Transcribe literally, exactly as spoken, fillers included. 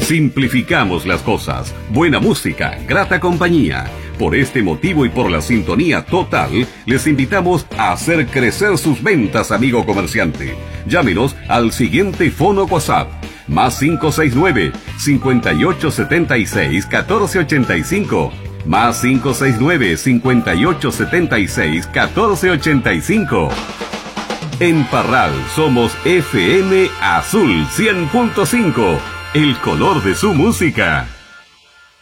Simplificamos las cosas. Buena música, grata compañía. Por este motivo y por la sintonía total, les invitamos a hacer crecer sus ventas, amigo comerciante. Llámenos al siguiente fono WhatsApp. Más cinco seis nueve, cinco ocho siete seis, uno cuatro ocho cinco. Más cinco seis nueve, cinco ocho siete seis, uno cuatro ocho cinco. En Parral somos F M Azul cien punto cinco, el color de su música.